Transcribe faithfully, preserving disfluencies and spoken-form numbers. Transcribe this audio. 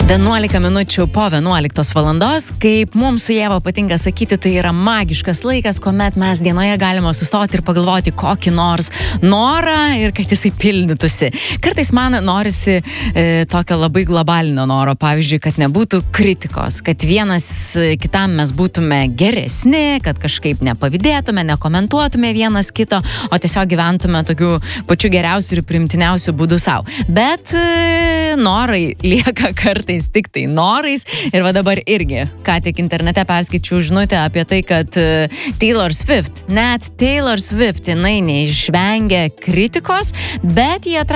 vienuolika minučių po vienuoliktos valandos, kaip mums su Ieva patinka sakyti, tai yra magiškas laikas, kuomet mes dienoje galime sustoti ir pagalvoti kokį nors norą ir kad jisai pildytųsi. Kartais man norisi e, tokio labai globalinio noro, pavyzdžiui, kad nebūtų kritikos, kad vienas kitam mes būtume geresni, kad kažkaip nepavydėtume, nekomentuotume vienas kito, o tiesiog gyventume tokių pačių geriausių ir primtiniausių būdų savo. Bet e, norai lieka kartais tik tai norais. Ir va dabar irgi, ką tik internete perskaičiau žinutę apie tai, kad uh, Taylor Swift, net Taylor Swift, jinai neišvengia kritikos, bet jie